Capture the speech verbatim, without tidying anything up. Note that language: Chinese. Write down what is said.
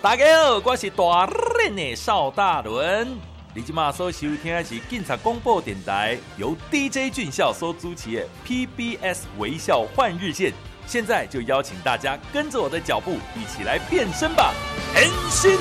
大家好，我是大人的邵大伦。你今嘛所收听的是警察广播电台，由 D J 俊孝所主持的 P B S 微笑换日线。现在就邀请大家跟着我的脚步，一起来变身吧！変身！